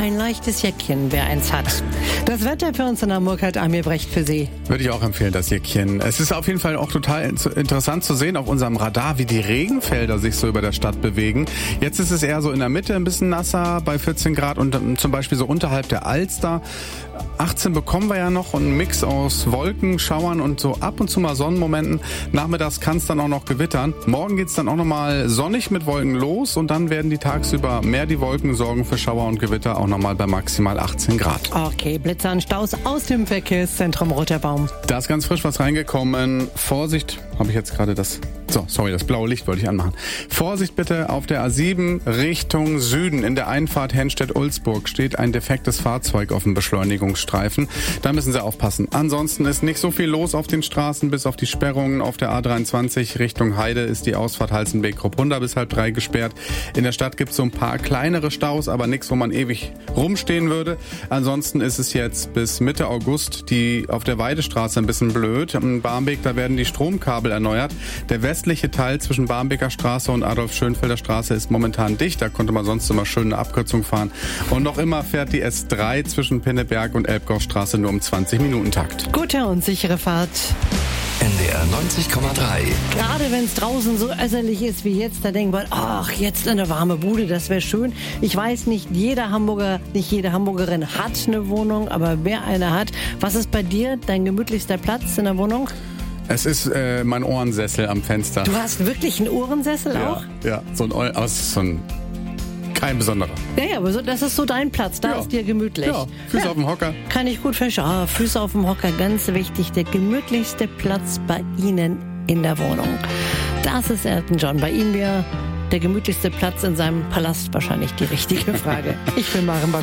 ein leichtes Jäckchen, wer eins hat. Das Wetter für uns in Hamburg hat Amir Brecht für Sie. Würde ich auch empfehlen, das Jäckchen. Es ist auf jeden Fall auch total interessant zu sehen auf unserem Radar, wie die Regenfelder sich so über der Stadt bewegen. Jetzt ist es eher so in der Mitte ein bisschen nasser bei 14 Grad und zum Beispiel so unterhalb der Alster. 18 bekommen wir ja noch und einen Mix aus Wolken, Schauern und so ab und zu mal Sonnenmomenten. Nachmittags kann es dann auch noch gewittern. Morgen geht's dann auch nochmal sonnig mit Wolken los und dann werden die tagsüber mehr die Wolken sorgen für Schauer und Gewitter, auch nochmal bei maximal 18 Grad. Okay, Blitzer und Staus aus dem Verkehrszentrum Roter Baum. Da ist ganz frisch was reingekommen. Vorsicht, habe ich jetzt gerade das blaue Licht wollte ich anmachen. Vorsicht bitte, auf der A7 Richtung Süden. In der Einfahrt Henstedt-Ulzburg steht ein defektes Fahrzeug auf dem Beschleunigungsstreifen. Da müssen Sie aufpassen. Ansonsten ist nicht so viel los auf den Straßen, bis auf die Sperrungen. Auf der A23 Richtung Heide ist die Ausfahrt Halstenbek-Kruppunda bis 2:30 gesperrt. In der Stadt gibt es so ein paar kleinere Staus, aber nichts, wo man ewig rumstehen würde. Ansonsten ist es jetzt bis Mitte August auf der Weidestraße ein bisschen blöd. Am Barmbek, da werden die Stromkabel erneuert. Der westliche Teil zwischen Barmbeker Straße und Adolf-Schönfelder Straße ist momentan dicht. Da konnte man sonst immer schön eine Abkürzung fahren. Und noch immer fährt die S3 zwischen Pinneberg und Elbgaustraße nur im 20-Minuten-Takt. Gute und sichere Fahrt. NDR 90,3. Gerade wenn es draußen so ässerlich ist wie jetzt, da denkt man, ach, jetzt eine warme Bude, das wäre schön. Ich weiß, nicht jeder Hamburger, nicht jede Hamburgerin hat eine Wohnung, aber wer eine hat, was ist bei dir dein gemütlichster Platz in der Wohnung? Es ist mein Ohrensessel am Fenster. Du hast wirklich einen Ohrensessel auch? Ja, aber es ist kein besonderer. Ja, aber das ist so dein Platz, da ist dir gemütlich. Ja, Füße auf dem Hocker. Kann ich gut verstehen. Füße auf dem Hocker, ganz wichtig. Der gemütlichste Platz bei Ihnen in der Wohnung. Das ist Elton John. Bei ihm wäre der gemütlichste Platz in seinem Palast wahrscheinlich die richtige Frage. Ich bin Maren Bock.